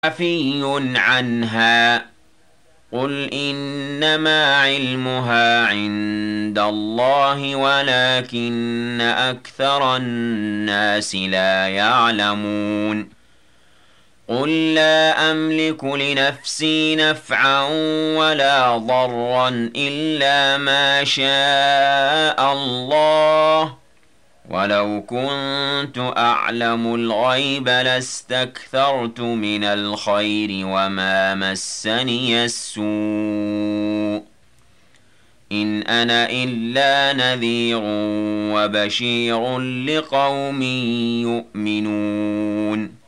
عَفِيٌّ عَنْهَا قُلْ إِنَّمَا عِلْمُهَا عِندَ اللَّهِ وَلَكِنَّ أَكْثَرَ النَّاسِ لَا يَعْلَمُونَ قُل لَّا أَمْلِكُ لِنَفْسِي نَفْعًا وَلَا ضَرًّا إِلَّا مَا شَاءَ اللَّهُ وَلَوْ كُنتُ أَعْلَمُ الْغَيْبَ لَاسْتَكْثَرْتُ مِنَ الْخَيْرِ وَمَا مَسَّنِيَ السُّوءُ إِنْ أَنَا إِلَّا نَذِيرٌ وَبَشِيرٌ لِقَوْمٍ يُؤْمِنُونَ